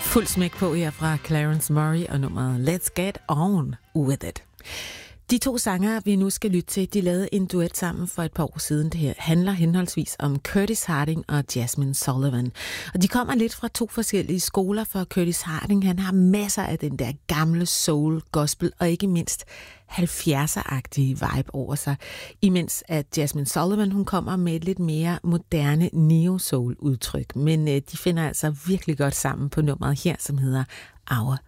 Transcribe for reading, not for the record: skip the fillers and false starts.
Fuld smæk på her fra Clarence Murray og nummeret Let's Get On With It. De to sangere, vi nu skal lytte til, de lavede en duet sammen for et par år siden. Det her handler henholdsvis om Curtis Harding og Jazmine Sullivan. Og de kommer lidt fra to forskellige skoler, for Curtis Harding, han har masser af den der gamle soul, gospel og ikke mindst 70'er-agtige vibe over sig. Imens at Jazmine Sullivan, hun kommer med et lidt mere moderne neo-soul udtryk. Men de finder altså virkelig godt sammen på nummeret her, som hedder Our